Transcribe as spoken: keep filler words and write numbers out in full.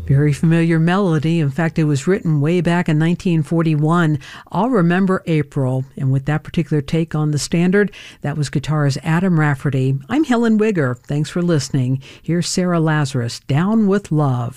Very familiar melody. In fact, it was written way back in nineteen forty-one. I'll Remember April. And with that particular take on the standard, that was guitarist Adam Rafferty. I'm Helen Wigger. Thanks for listening. Here's Sarah Lazarus, Down with Love.